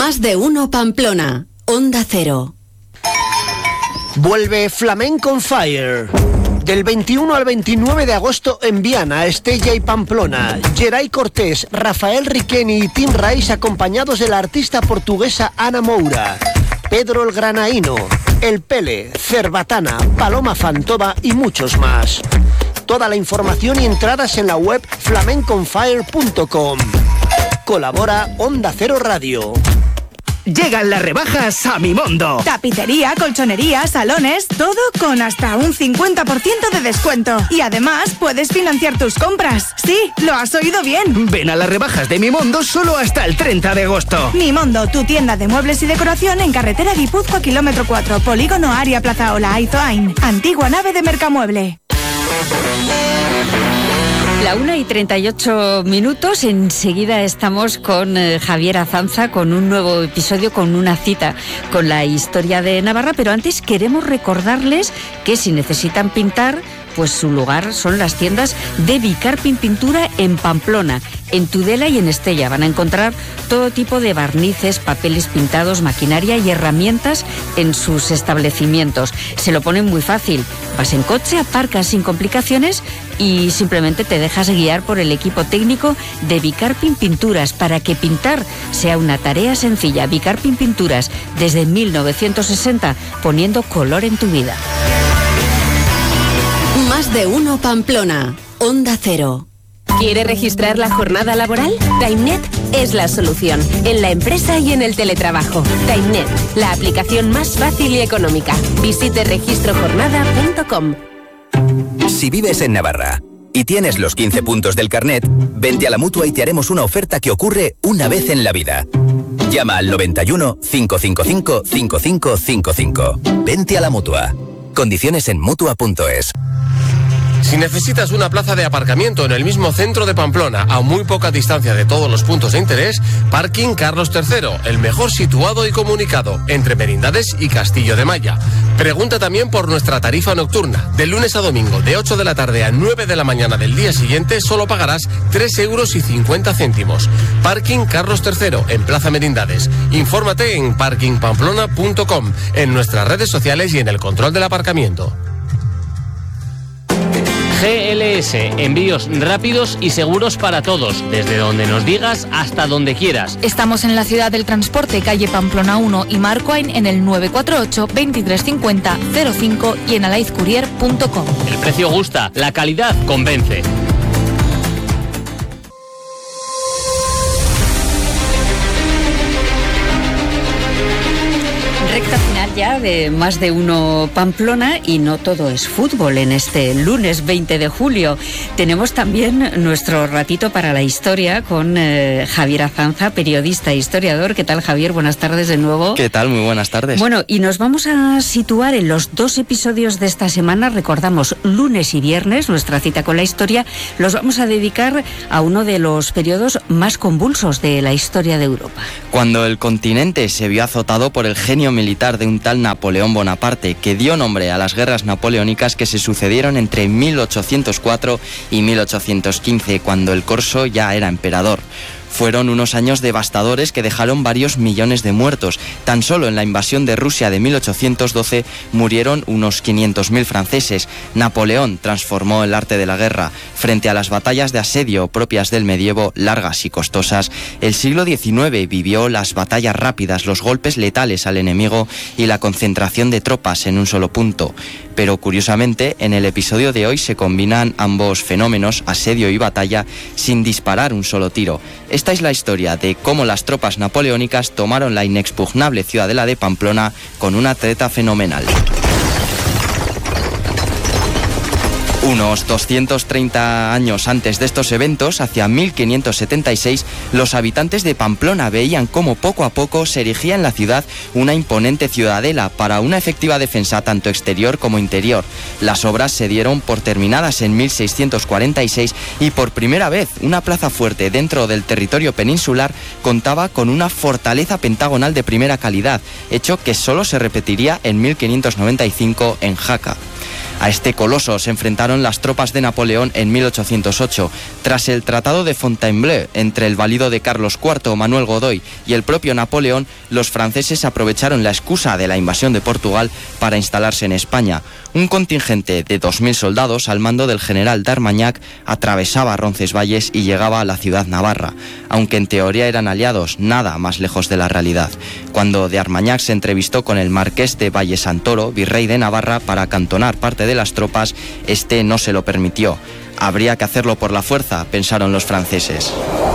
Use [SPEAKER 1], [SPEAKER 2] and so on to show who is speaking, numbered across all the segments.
[SPEAKER 1] Más de uno Pamplona, Onda Cero.
[SPEAKER 2] Vuelve Flamenco on Fire. Del 21 al 29 de agosto en Viana, Estella y Pamplona. Geray Cortés, Rafael Riqueni y Tim Rice acompañados de la artista portuguesa Ana Moura. Pedro el Granaíno, El Pele, Cerbatana, Paloma Fantova y muchos más. Toda la información y entradas en la web flamenconfire.com. Colabora Onda Cero Radio.
[SPEAKER 3] Llegan las rebajas a Mimondo.
[SPEAKER 4] Tapicería, colchonería, salones, todo con hasta un 50% de descuento. Y además puedes financiar tus compras. Sí, lo has oído bien.
[SPEAKER 3] Ven a las rebajas de Mimondo solo hasta el 30 de agosto.
[SPEAKER 4] Mimondo, tu tienda de muebles y decoración en carretera Guipúzcoa, kilómetro 4, Polígono Aria Plazaola, Aizoain. Antigua nave de Mercamueble.
[SPEAKER 5] La 1:38. Enseguida estamos con Javier Azanza con un nuevo episodio, con una cita con la historia de Navarra, pero antes queremos recordarles que si necesitan pintar, pues su lugar son las tiendas de Bicarpin Pintura en Pamplona, en Tudela y en Estella. Van a encontrar todo tipo de barnices, papeles pintados, maquinaria y herramientas en sus establecimientos. Se lo ponen muy fácil. Vas en coche, aparcas sin complicaciones y simplemente te dejas guiar por el equipo técnico de Bicarpin Pinturas para que pintar sea una tarea sencilla. Bicarpin Pinturas, desde 1960, poniendo color en tu vida.
[SPEAKER 1] Más de uno Pamplona, Onda Cero.
[SPEAKER 6] ¿Quiere registrar la jornada laboral? TimeNet es la solución, en la empresa y en el teletrabajo. TimeNet, la aplicación más fácil y económica. Visite registrojornada.com.
[SPEAKER 7] Si vives en Navarra y tienes los 15 puntos del carnet, vente a la Mutua y te haremos una oferta que ocurre una vez en la vida. Llama al 91 555 5555. Vente a la Mutua. Condiciones en Mutua.es.
[SPEAKER 8] Si necesitas una plaza de aparcamiento en el mismo centro de Pamplona, a muy poca distancia de todos los puntos de interés, Parking Carlos III, el mejor situado y comunicado entre Merindades y Castillo de Maya. Pregunta también por nuestra tarifa nocturna. De lunes a domingo, de 8 de la tarde a 9 de la mañana del día siguiente, solo pagarás 3,50 €. Parking Carlos III, en Plaza Merindades. Infórmate en parkingpamplona.com, en nuestras redes sociales y en el control del aparcamiento.
[SPEAKER 9] GLS, envíos rápidos y seguros para todos, desde donde nos digas hasta donde quieras.
[SPEAKER 10] Estamos en la ciudad del transporte, calle Pamplona 1 y Marcoain, en el 948 2350 05 y en alaizcourier.com.
[SPEAKER 9] El precio gusta, la calidad convence.
[SPEAKER 5] Recta final ya de Más de uno Pamplona, y no todo es fútbol en este lunes 20 de julio. Tenemos también nuestro ratito para la historia con Javier Azanza, periodista e historiador. ¿Qué tal, Javier? Buenas tardes de nuevo.
[SPEAKER 11] ¿Qué tal? Muy buenas tardes.
[SPEAKER 5] Bueno, y nos vamos a situar en los dos episodios de esta semana. Recordamos, lunes y viernes, nuestra cita con la historia. Los vamos a dedicar a uno de los periodos más convulsos de la historia de Europa.
[SPEAKER 11] Cuando el continente se vio azotado por el genio militar de un tal Napoleón Bonaparte, que dio nombre a las guerras napoleónicas que se sucedieron entre 1804 y 1815, cuando el Corso ya era emperador. Fueron unos años devastadores que dejaron varios millones de muertos. Tan solo en la invasión de Rusia de 1812 murieron unos 500.000 franceses. Napoleón transformó el arte de la guerra. Frente a las batallas de asedio propias del medievo, largas y costosas, el siglo XIX vivió las batallas rápidas, los golpes letales al enemigo y la concentración de tropas en un solo punto. Pero curiosamente, en el episodio de hoy se combinan ambos fenómenos, asedio y batalla, sin disparar un solo tiro. Esta es la historia de cómo las tropas napoleónicas tomaron la inexpugnable ciudadela de Pamplona con una treta fenomenal. Unos 230 años antes de estos eventos, hacia 1576, los habitantes de Pamplona veían cómo poco a poco se erigía en la ciudad una imponente ciudadela para una efectiva defensa tanto exterior como interior. Las obras se dieron por terminadas en 1646 y por primera vez una plaza fuerte dentro del territorio peninsular contaba con una fortaleza pentagonal de primera calidad, hecho que solo se repetiría en 1595 en Jaca. A este coloso se enfrentaron las tropas de Napoleón en 1808. Tras el Tratado de Fontainebleau entre el valido de Carlos IV, Manuel Godoy, y el propio Napoleón, los franceses aprovecharon la excusa de la invasión de Portugal para instalarse en España. Un contingente de 2.000 soldados al mando del general d'Armagnac atravesaba Roncesvalles y llegaba a la ciudad navarra. Aunque en teoría eran aliados, nada más lejos de la realidad. Cuando d'Armagnac se entrevistó con el marqués de Valle Santoro, virrey de Navarra, para acantonar parte de las tropas, este no se lo permitió. Habría que hacerlo por la fuerza, pensaron los franceses.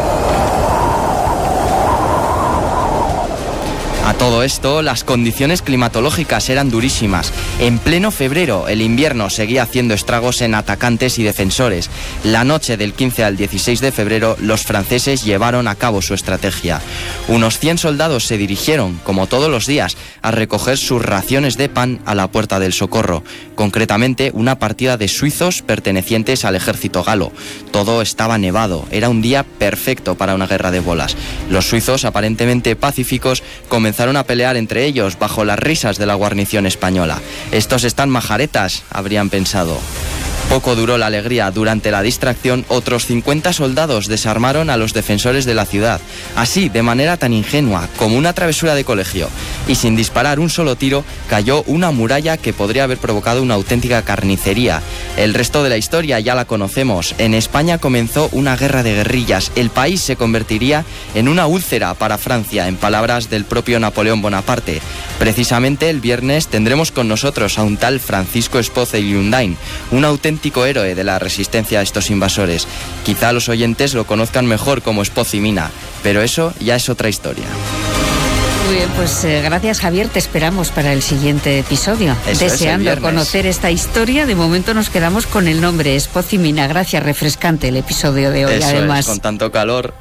[SPEAKER 11] A todo esto, las condiciones climatológicas eran durísimas. En pleno febrero, el invierno seguía haciendo estragos en atacantes y defensores. La noche del 15 al 16 de febrero, los franceses llevaron a cabo su estrategia. Unos 100 soldados se dirigieron, como todos los días, a recoger sus raciones de pan a la Puerta del Socorro. Concretamente, una partida de suizos pertenecientes al ejército galo. Todo estaba nevado. Era un día perfecto para una guerra de bolas. Los suizos, aparentemente pacíficos, comenzaron a pelear entre ellos bajo las risas de la guarnición española. Estos están majaretas, habrían pensado. Poco duró la alegría. Durante la distracción, otros 50 soldados desarmaron a los defensores de la ciudad. Así, de manera tan ingenua como una travesura de colegio. Y sin disparar un solo tiro, cayó una muralla que podría haber provocado una auténtica carnicería. El resto de la historia ya la conocemos. En España comenzó una guerra de guerrillas. El país se convertiría en una úlcera para Francia, en palabras del propio Napoleón Bonaparte. Precisamente el viernes tendremos con nosotros a un tal Francisco Espoz y Lundain, un auténtico héroe de la resistencia a estos invasores. Quizá los oyentes lo conozcan mejor como Espoz y Mina, pero eso ya es otra historia.
[SPEAKER 5] Muy bien, pues gracias, Javier, te esperamos para el siguiente episodio.
[SPEAKER 11] Eso
[SPEAKER 5] deseando conocer esta historia. De momento nos quedamos con el nombre Espoz y Mina. Gracias, refrescante el episodio de hoy.
[SPEAKER 11] Eso
[SPEAKER 5] además
[SPEAKER 11] es, con tanto calor.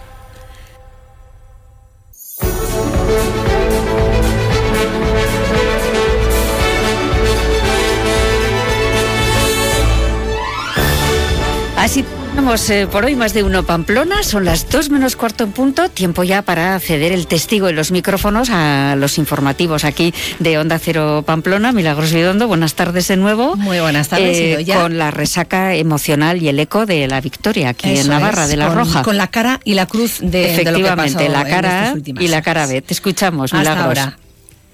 [SPEAKER 5] Así tenemos por hoy más de uno Pamplona. Son las 2 menos cuarto en punto. Tiempo ya para ceder el testigo y los micrófonos a los informativos aquí de Onda Cero Pamplona. Milagros Bidondo, buenas tardes de nuevo.
[SPEAKER 12] Muy buenas tardes.
[SPEAKER 5] Con la resaca emocional y el eco de la victoria aquí en Navarra, de la Roja.
[SPEAKER 12] Con la cara y la cruz de
[SPEAKER 5] efectivamente,
[SPEAKER 12] de lo que pasó
[SPEAKER 5] la cara
[SPEAKER 12] en
[SPEAKER 5] y la cara B. Te escuchamos, Milagros.
[SPEAKER 12] Hasta ahora.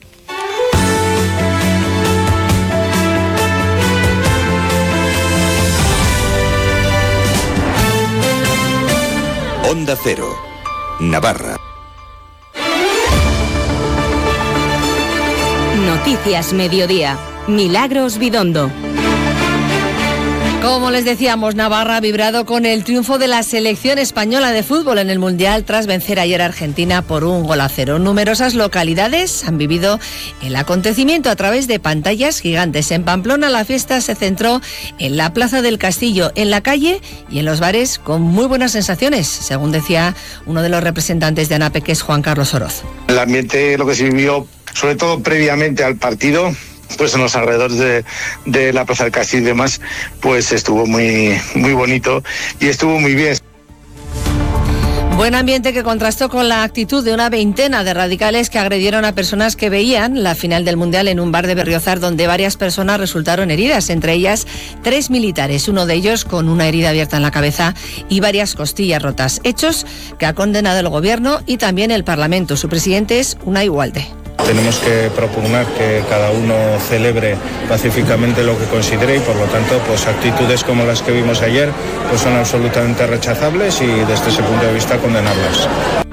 [SPEAKER 13] Onda Cero, Navarra.
[SPEAKER 6] Noticias Mediodía. Milagros Bidondo.
[SPEAKER 12] Como les decíamos, Navarra ha vibrado con el triunfo de la selección española de fútbol en el Mundial tras vencer ayer a Argentina por 1-0. Numerosas localidades han vivido el acontecimiento a través de pantallas gigantes. En Pamplona la fiesta se centró en la Plaza del Castillo, en la calle y en los bares con muy buenas sensaciones, según decía uno de los representantes de ANAPE, que es Juan Carlos Oroz.
[SPEAKER 14] El ambiente, lo que se vivió, sobre todo previamente al partido, pues en los alrededores de la Plaza del Castillo y demás, pues estuvo muy bonito y estuvo muy bien.
[SPEAKER 12] Buen ambiente que contrastó con la actitud de una veintena de radicales que agredieron a personas que veían la final del Mundial en un bar de Berriozar, donde varias personas resultaron heridas, entre ellas 3 militares, uno de ellos con una herida abierta en la cabeza y varias costillas rotas. Hechos que ha condenado el Gobierno y también el Parlamento. Su presidente es Unai Ugalde.
[SPEAKER 15] Tenemos que propugnar que cada uno celebre pacíficamente lo que considere y, por lo tanto, pues actitudes como las que vimos ayer pues son absolutamente rechazables y desde ese punto de vista condenarlas.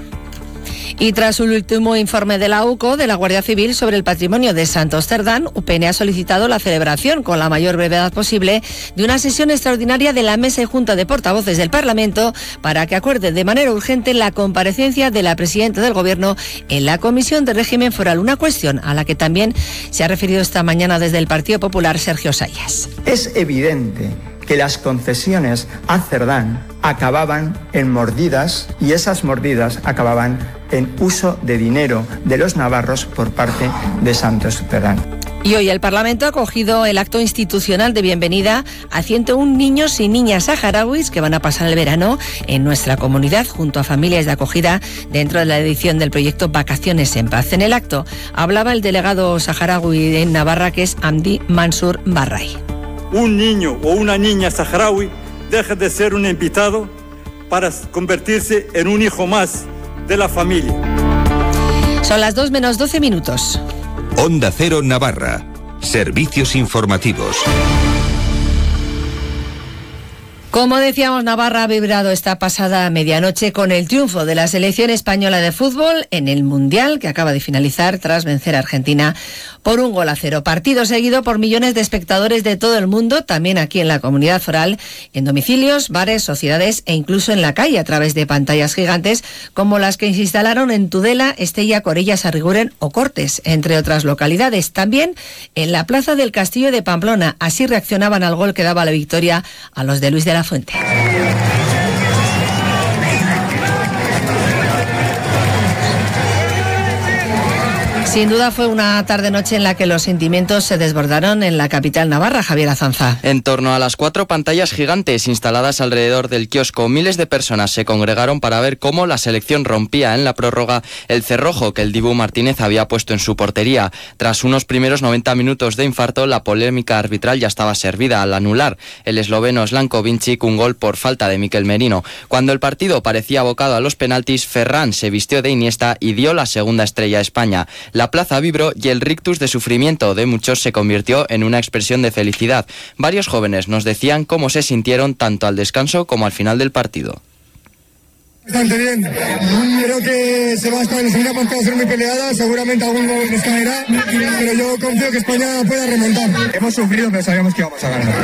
[SPEAKER 12] Y tras el último informe de la UCO, de la Guardia Civil, sobre el patrimonio de Santos Cerdán, UPN ha solicitado la celebración, con la mayor brevedad posible, de una sesión extraordinaria de la Mesa y Junta de Portavoces del Parlamento para que acuerde de manera urgente la comparecencia de la presidenta del Gobierno en la Comisión de Régimen Foral, una cuestión a la que también se ha referido esta mañana desde el Partido Popular Sergio Sayas.
[SPEAKER 16] Es evidente que las concesiones a Cerdán acababan en mordidas y esas mordidas acababan en uso de dinero de los navarros por parte de Santos Cerdán.
[SPEAKER 12] Y hoy el Parlamento ha acogido el acto institucional de bienvenida a 101 niños y niñas saharauis que van a pasar el verano en nuestra comunidad junto a familias de acogida dentro de la edición del proyecto Vacaciones en Paz. En el acto hablaba el delegado saharaui en Navarra, que es Amdi Mansur Barray.
[SPEAKER 17] un niño o una niña saharaui deje de ser un invitado para convertirse en un hijo más de la familia.
[SPEAKER 12] Son las 2 menos 12 minutos.
[SPEAKER 13] Onda Cero Navarra. Servicios informativos.
[SPEAKER 12] Como decíamos, Navarra ha vibrado esta pasada medianoche con el triunfo de la selección española de fútbol en el Mundial, que acaba de finalizar tras vencer a Argentina por 1-0. Partido seguido por millones de espectadores de todo el mundo, también aquí en la Comunidad Foral, en domicilios, bares, sociedades e incluso en la calle a través de pantallas gigantes como las que se instalaron en Tudela, Estella, Corella, Sarriguren o Cortes, entre otras localidades. También en la plaza del Castillo de Pamplona. Así reaccionaban al gol que daba la victoria a los de Luis de la Fuente. Sin duda fue una tarde-noche en la que los sentimientos se desbordaron en la capital navarra, Javier Azanza.
[SPEAKER 11] En torno a las 4 pantallas gigantes instaladas alrededor del kiosco, miles de personas se congregaron para ver cómo la selección rompía en la prórroga el cerrojo que el Dibu Martínez había puesto en su portería. Tras unos primeros 90 minutos de infarto, la polémica arbitral ya estaba servida al anular el esloveno Slanko Vincic un gol por falta de Mikel Merino. Cuando el partido parecía abocado a los penaltis, Ferran se vistió de Iniesta y dio la segunda estrella a España. La plaza vibró y el rictus de sufrimiento de muchos se convirtió en una expresión de felicidad. Varios jóvenes nos decían cómo se sintieron tanto al descanso como al final del partido.
[SPEAKER 18] Bastante bien. Creo que se va a estar en la segunda parte, va a ser muy peleada, seguramente algún gol nos caerá, pero yo confío que España pueda remontar. Hemos sufrido, pero sabíamos que íbamos a ganar.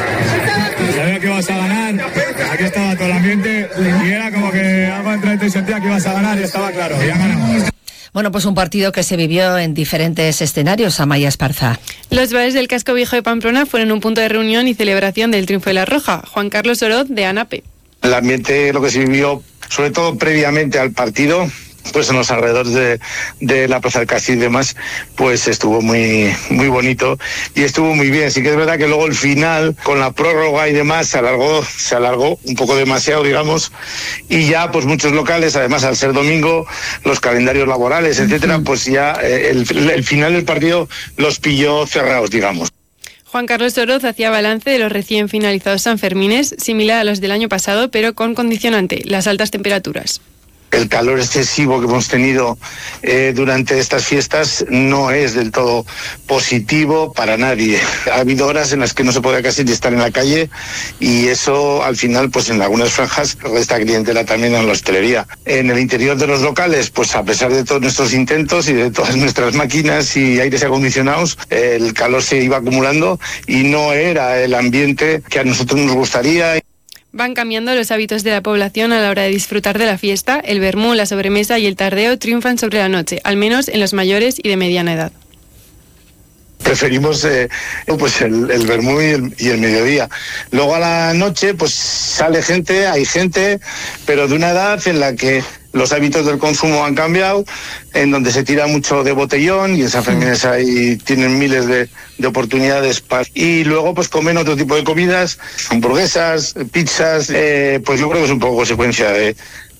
[SPEAKER 19] Sabía que ibas a ganar, aquí estaba todo el ambiente y era como que algo entre ti sentía que ibas a ganar y estaba claro, ya ganamos.
[SPEAKER 12] Bueno, pues un partido que se vivió en diferentes escenarios. Amaya Esparza.
[SPEAKER 20] Los bares del casco viejo de Pamplona fueron un punto de reunión y celebración del triunfo de la Roja. Juan Carlos Oroz, de ANAPE.
[SPEAKER 14] El ambiente, lo que se vivió, sobre todo previamente al partido, pues en los alrededores de la Plaza del Castillo y demás, pues estuvo muy bonito y estuvo muy bien. Sí que es verdad que luego el final, con la prórroga y demás, se alargó un poco demasiado, digamos, y ya pues muchos locales, además al ser domingo, los calendarios laborales, etcétera, pues ya el final del partido los pilló cerrados, digamos.
[SPEAKER 20] Juan Carlos Oroz hacía balance de los recién finalizados Sanfermines, similar a los del año pasado, pero con condicionante, las altas temperaturas.
[SPEAKER 14] El calor excesivo que hemos tenido durante estas fiestas no es del todo positivo para nadie. Ha habido horas en las que no se podía casi ni estar en la calle y eso al final pues en algunas franjas resta clientela también en la hostelería. En el interior de los locales, pues a pesar de todos nuestros intentos y de todas nuestras máquinas y aires acondicionados, el calor se iba acumulando y no era el ambiente que a nosotros nos gustaría.
[SPEAKER 20] Van cambiando los hábitos de la población a la hora de disfrutar de la fiesta. El vermú, la sobremesa y el tardeo triunfan sobre la noche, al menos en los mayores y de mediana edad.
[SPEAKER 14] Preferimos pues el vermú y el mediodía. Luego a la noche pues sale gente, hay gente, pero de una edad en la que los hábitos del consumo han cambiado, en donde se tira mucho de botellón y en Sanfermines ahí tienen miles de oportunidades y luego pues comen otro tipo de comidas, hamburguesas, pizzas, pues yo creo que es un poco consecuencia de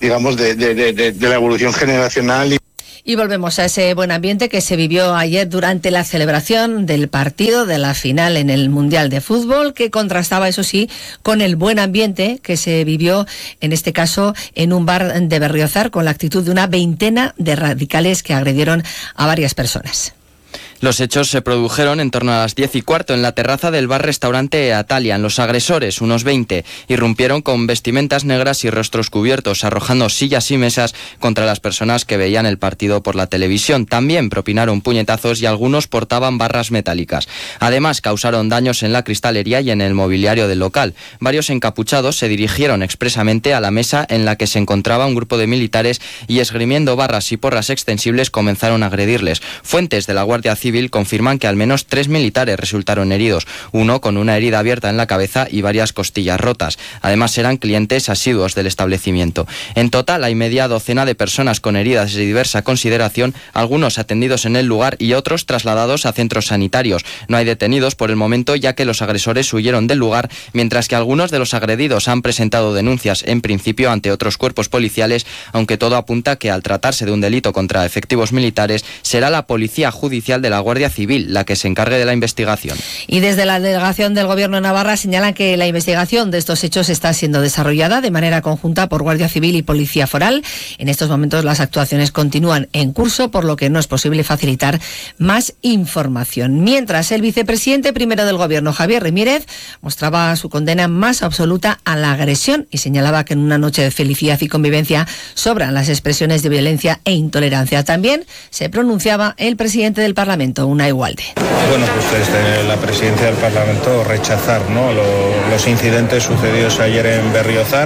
[SPEAKER 14] la evolución generacional.
[SPEAKER 12] Y volvemos a ese buen ambiente que se vivió ayer durante la celebración del partido de la final en el Mundial de Fútbol, que contrastaba, eso sí, con el buen ambiente que se vivió, en este caso, en un bar de Berriozar, con la actitud de una veintena de radicales que agredieron a varias personas.
[SPEAKER 11] Los hechos se produjeron en torno a las 10:15 en la terraza del bar-restaurante Atalian. Los agresores, unos 20, irrumpieron con vestimentas negras y rostros cubiertos, arrojando sillas y mesas contra las personas que veían el partido por la televisión. También propinaron puñetazos y algunos portaban barras metálicas. Además, causaron daños en la cristalería y en el mobiliario del local. Varios encapuchados se dirigieron expresamente a la mesa en la que se encontraba un grupo de militares y, esgrimiendo barras y porras extensibles, comenzaron a agredirles. Fuentes de la Guardia Civil confirman que al menos 3 militares resultaron heridos, uno con una herida abierta en la cabeza y varias costillas rotas. Además, eran clientes asiduos del establecimiento. En total, hay media docena de personas con heridas de diversa consideración, algunos atendidos en el lugar y otros trasladados a centros sanitarios. No hay detenidos por el momento, ya que los agresores huyeron del lugar, mientras que algunos de los agredidos han presentado denuncias, en principio ante otros cuerpos policiales, aunque todo apunta que al tratarse de un delito contra efectivos militares, será la Policía Judicial de la Guardia Civil la que se encargue de la investigación.
[SPEAKER 12] Y desde la delegación del Gobierno de Navarra señalan que la investigación de estos hechos está siendo desarrollada de manera conjunta por Guardia Civil y Policía Foral. En estos momentos las actuaciones continúan en curso, por lo que no es posible facilitar más información. Mientras, el vicepresidente primero del Gobierno, Javier Ramírez, mostraba su condena más absoluta a la agresión y señalaba que en una noche de felicidad y convivencia sobran las expresiones de violencia e intolerancia. También se pronunciaba el presidente del Parlamento, Unai Walde.
[SPEAKER 15] Bueno, pues desde la presidencia del Parlamento rechazar, ¿no?, los incidentes sucedidos ayer en Berriozar.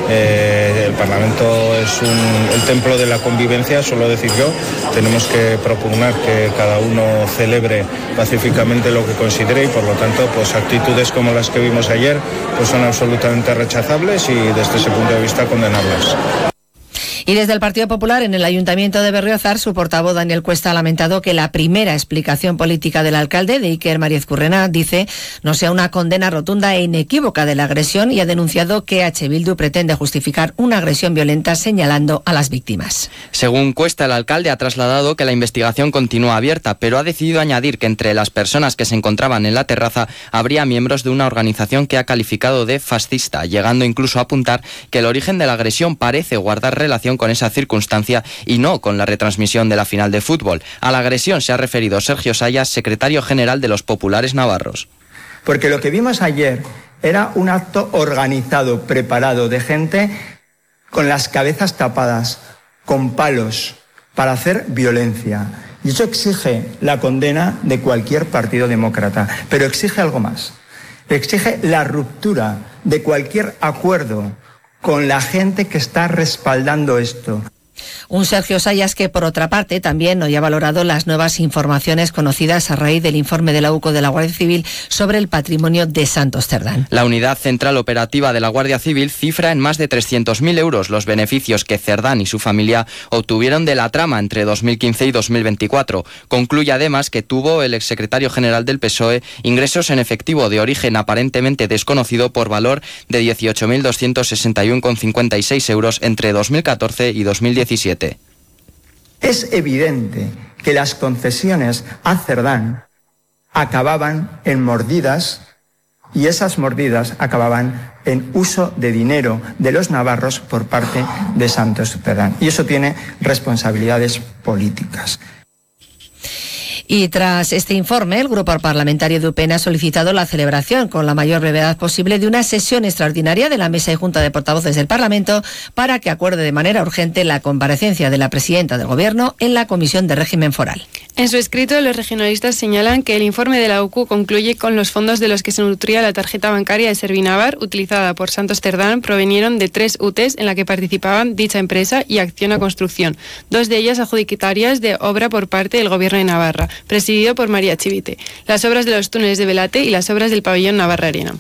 [SPEAKER 15] El Parlamento es el templo de la convivencia, suelo decir yo. Tenemos que propugnar que cada uno celebre pacíficamente lo que considere y, por lo tanto, pues actitudes como las que vimos ayer pues son absolutamente rechazables y desde ese punto de vista condenables.
[SPEAKER 12] Y desde el Partido Popular, en el Ayuntamiento de Berriozar, su portavoz Daniel Cuesta ha lamentado que la primera explicación política del alcalde, de Iker Mariezcurrena, dice, no sea una condena rotunda e inequívoca de la agresión, y ha denunciado que H. Bildu pretende justificar una agresión violenta señalando a las víctimas.
[SPEAKER 11] Según Cuesta, el alcalde ha trasladado que la investigación continúa abierta, pero ha decidido añadir que entre las personas que se encontraban en la terraza habría miembros de una organización que ha calificado de fascista, llegando incluso a apuntar que el origen de la agresión parece guardar relación con esa circunstancia y no con la retransmisión de la final de fútbol. A la agresión se ha referido Sergio Sayas, secretario general de los populares navarros.
[SPEAKER 16] Porque lo que vimos ayer era un acto organizado, preparado, de gente con las cabezas tapadas, con palos, para hacer violencia. Y eso exige la condena de cualquier partido demócrata, pero exige algo más. Exige la ruptura de cualquier acuerdo con la gente que está respaldando esto.
[SPEAKER 12] Un Sergio Sayas que, por otra parte, también hoy ha valorado las nuevas informaciones conocidas a raíz del informe de la UCO de la Guardia Civil sobre el patrimonio de Santos Cerdán.
[SPEAKER 11] La Unidad Central Operativa de la Guardia Civil cifra en más de 300.000 euros los beneficios que Cerdán y su familia obtuvieron de la trama entre 2015 y 2024. Concluye además que tuvo el exsecretario general del PSOE ingresos en efectivo de origen aparentemente desconocido por valor de 18.261,56 euros entre 2014 y 2017.
[SPEAKER 16] Es evidente que las concesiones a Cerdán acababan en mordidas y esas mordidas acababan en uso de dinero de los navarros por parte de Santos Cerdán. Y eso tiene responsabilidades políticas.
[SPEAKER 12] Y tras este informe, el Grupo Parlamentario de UPN ha solicitado la celebración con la mayor brevedad posible de una sesión extraordinaria de la Mesa y Junta de Portavoces del Parlamento para que acuerde de manera urgente la comparecencia de la presidenta del Gobierno en la Comisión de Régimen Foral.
[SPEAKER 20] En su escrito, los regionalistas señalan que el informe de la UCU concluye con los fondos de los que se nutría la tarjeta bancaria de Servinavar, utilizada por Santos Cerdán, provenieron de 3 UTEs en la que participaban dicha empresa y Acciona Construcción, 2 de ellas adjudicatarias de obra por parte del Gobierno de Navarra, presidido por María Chivite, las obras de los túneles de Velate y las obras del pabellón Navarra Arena.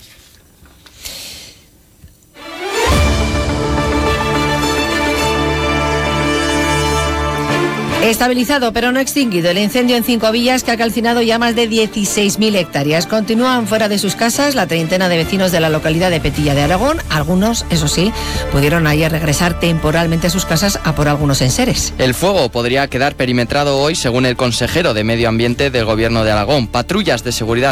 [SPEAKER 12] Estabilizado pero no extinguido el incendio en 5 villas que ha calcinado ya más de 16.000 hectáreas. Continúan fuera de sus casas la treintena de vecinos de la localidad de Petilla de Aragón. Algunos, eso sí, pudieron ayer regresar temporalmente a sus casas a por algunos enseres.
[SPEAKER 11] El fuego podría quedar perimetrado hoy, según el consejero de Medio Ambiente del Gobierno de Aragón. Patrullas de seguridad